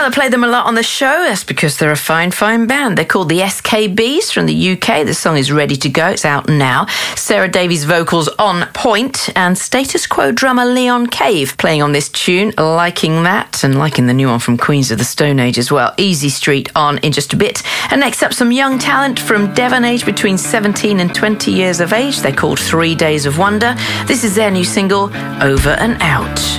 I play them a lot on the show. That's because they're a fine, fine band. They're called the SKBs from the UK. The song is ready to go. It's out now. Sarah Davies' vocals on point, and Status Quo drummer Leon Cave playing on this tune. Liking that, and liking the new one from Queens of the Stone Age as well. Easy Street on in just a bit. And next up, some young talent from Devon, aged between 17 and 20 years of age. They're called 3 Days of Wonder. This is their new single, Over and Out.